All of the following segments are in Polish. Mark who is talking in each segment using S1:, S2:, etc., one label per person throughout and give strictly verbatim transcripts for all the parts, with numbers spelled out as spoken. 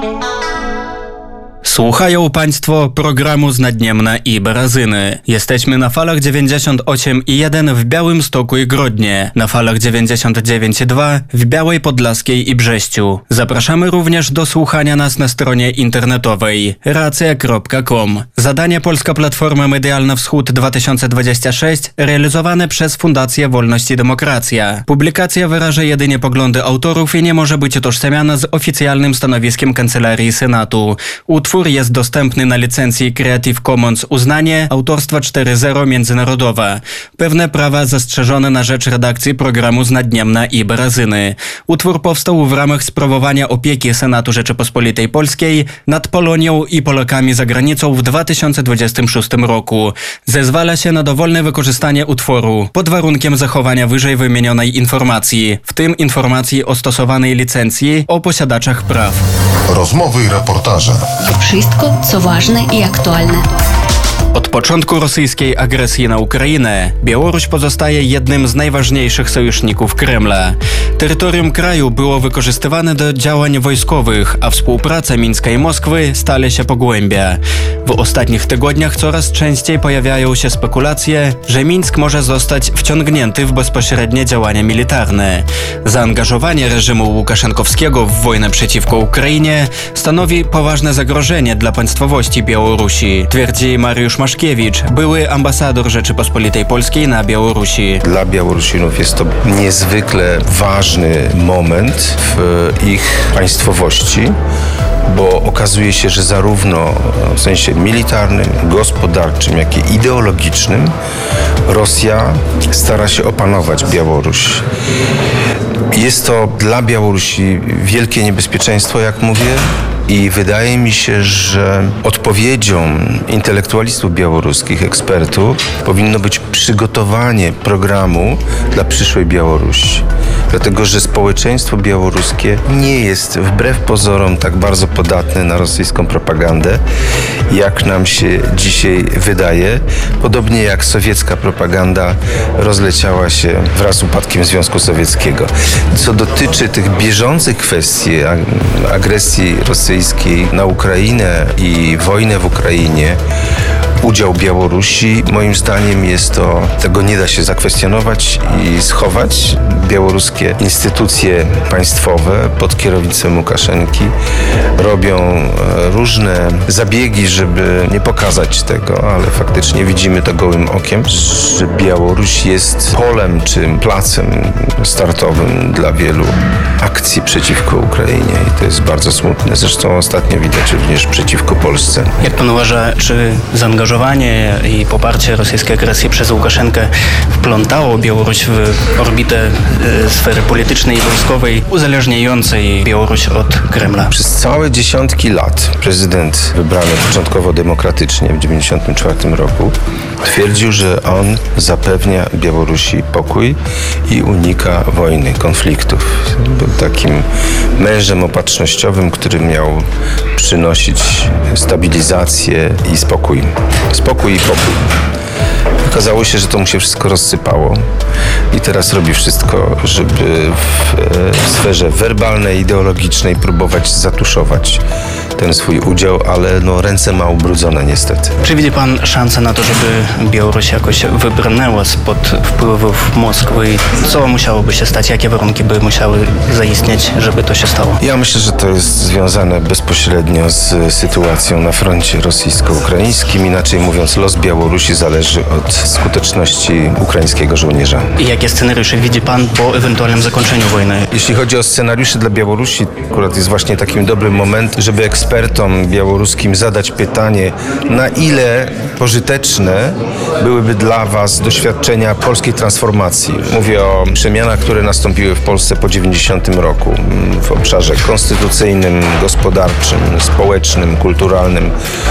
S1: Słuchają Państwo programu Znadniemna i Barazyny. Jesteśmy na falach dziewięćdziesiąt osiem i jeden w Białymstoku i Grodnie, na falach dziewięćdziesiąt dziewięć i dwa w Białej Podlaskiej i Brześciu. Zapraszamy również do słuchania nas na stronie internetowej racja kropka com. Zadanie Polska Platforma Medialna Wschód dwa tysiące dwadzieścia sześć realizowane przez Fundację Wolność i Demokracja. Publikacja wyraża jedynie poglądy autorów i nie może być utożsamiana z oficjalnym stanowiskiem Kancelarii Senatu. Utwór jest dostępny na licencji Creative Commons uznanie autorstwa cztery zero międzynarodowe. Pewne prawa zastrzeżone na rzecz redakcji programu Znadniemna i Barazyny. Utwór powstał w ramach sprawowania opieki Senatu Rzeczypospolitej Polskiej nad Polonią i Polakami za granicą w dwa tysiące dwudziestym szóstym roku. Zezwala się na dowolne wykorzystanie utworu pod warunkiem zachowania wyżej wymienionej informacji, w tym informacji o stosowanej licencji o posiadaczach praw.
S2: Rozmowy i reportaże.
S3: Wszystko, co ważne i aktualne.
S1: Od początku rosyjskiej agresji na Ukrainę Białoruś pozostaje jednym z najważniejszych sojuszników Kremla. Terytorium kraju było wykorzystywane do działań wojskowych, a współpraca Mińska i Moskwy stale się pogłębia. W ostatnich tygodniach coraz częściej pojawiają się spekulacje, że Mińsk może zostać wciągnięty w bezpośrednie działania militarne. Zaangażowanie reżimu Łukaszenkowskiego w wojnę przeciwko Ukrainie stanowi poważne zagrożenie dla państwowości Białorusi, twierdzi Mariusz Maszkiewicz, były ambasador Rzeczypospolitej Polskiej na Białorusi.
S4: Dla Białorusinów jest to niezwykle ważny moment w ich państwowości, bo okazuje się, że zarówno w sensie militarnym, gospodarczym, jak i ideologicznym Rosja stara się opanować Białoruś. Jest to dla Białorusi wielkie niebezpieczeństwo, jak mówię, i wydaje mi się, że odpowiedzią intelektualistów białoruskich, ekspertów, powinno być przygotowanie programu dla przyszłej Białorusi. Dlatego, że społeczeństwo białoruskie nie jest wbrew pozorom tak bardzo podatne na rosyjską propagandę, jak nam się dzisiaj wydaje. Podobnie jak sowiecka propaganda rozleciała się wraz z upadkiem Związku Sowieckiego. Co dotyczy tych bieżących kwestii agresji rosyjskiej na Ukrainę i wojnę w Ukrainie, udział Białorusi, moim zdaniem jest to, tego nie da się zakwestionować i schować. Białoruskie instytucje państwowe pod kierownictwem Łukaszenki robią różne zabiegi, żeby nie pokazać tego, ale faktycznie widzimy to gołym okiem, że Białoruś jest polem czy placem startowym dla wielu akcji przeciwko Ukrainie i to jest bardzo smutne. Zresztą ostatnio widać również przeciwko Polsce.
S1: Jak pan uważa, czy zaangażowanie i poparcie rosyjskiej agresji przez Łukaszenkę wplątało Białoruś w orbitę e, sfery politycznej i wojskowej uzależniającej Białoruś od Kremla?
S4: Przez całe dziesiątki lat prezydent wybrany początkowo demokratycznie w dziewięćdziesiątym czwartym roku twierdził, że on zapewnia Białorusi pokój i unika wojny, konfliktów. Był takim mężem opatrznościowym, który miał przynosić stabilizację i spokój. Spokój i pokój. Okazało się, że to mu się wszystko rozsypało i teraz robi wszystko, żeby w sferze werbalnej, ideologicznej próbować zatuszować ten swój udział, ale no, ręce ma ubrudzone niestety.
S1: Czy widzi pan szansę na to, żeby Białoruś jakoś wybrnęła spod wpływów Moskwy? Co musiałoby się stać? Jakie warunki by musiały zaistnieć, żeby to się stało?
S4: Ja myślę, że to jest związane bezpośrednio z sytuacją na froncie rosyjsko-ukraińskim. Inaczej mówiąc, los Białorusi zależy od skuteczności ukraińskiego żołnierza.
S1: I jakie scenariusze widzi pan po ewentualnym zakończeniu wojny?
S4: Jeśli chodzi o scenariusze dla Białorusi, akurat jest właśnie takim dobrym moment, żeby ekspertom białoruskim zadać pytanie, na ile pożyteczne byłyby dla was doświadczenia polskiej transformacji. Mówię o przemianach, które nastąpiły w Polsce po dziewięćdziesiątym roku w obszarze konstytucyjnym, gospodarczym, społecznym, kulturalnym.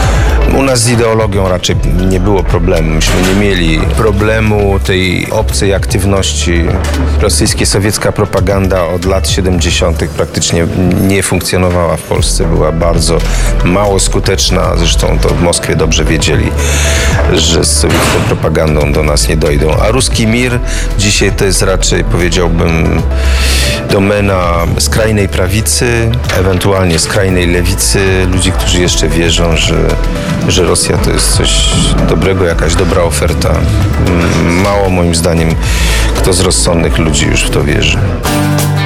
S4: U nas z ideologią raczej nie było problemu. Myśmy nie mieli problemu tej obcej aktywności. Rosyjsko-sowiecka propaganda od lat siedemdziesiątych praktycznie nie funkcjonowała w Polsce. Była bardzo mało skuteczna. Zresztą to w Moskwie dobrze wiedzieli, że z sowiecką propagandą do nas nie dojdą. A ruski mir dzisiaj to jest raczej, powiedziałbym, domena skrajnej prawicy, ewentualnie skrajnej lewicy, ludzi, którzy jeszcze wierzą, że, że Rosja to jest coś dobrego, jakaś dobra oferta. Mało moim zdaniem kto z rozsądnych ludzi już w to wierzy.